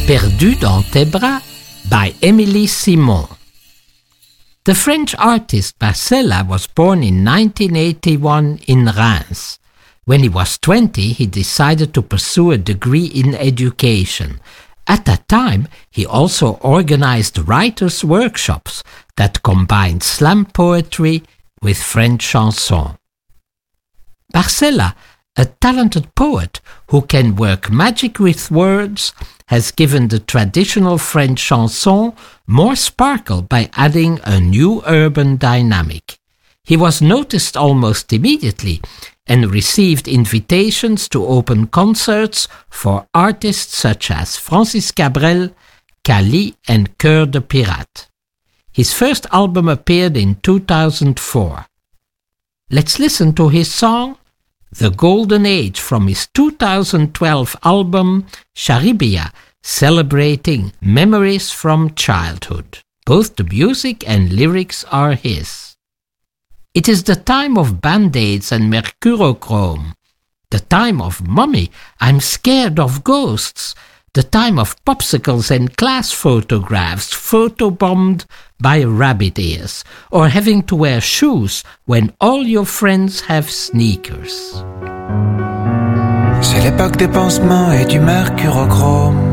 Perdu dans tes bras by Émilie Simon. The French artist Barcella was born in 1981 in Reims. When he was 20, he decided to pursue a degree in education. At that time, he also organized writers' workshops that combined slam poetry with French chanson. Barcella, a talented poet who can work magic with words, has given the traditional French chanson more sparkle by adding a new urban dynamic. He was noticed almost immediately and received invitations to open concerts for artists such as Francis Cabrel, Cali and Cœur de Pirate. His first album appeared in 2004. Let's listen to his song, The Golden Age, from his 2012 album Charibia, celebrating memories from childhood. Both the music and lyrics are his. It is the time of Band-Aids and mercurochrome, the time of Mummy, I'm scared of ghosts, the time of popsicles and class photographs photobombed by rabbit ears, or having to wear shoes when all your friends have sneakers. C'est l'époque des pansements et du mercurochrome.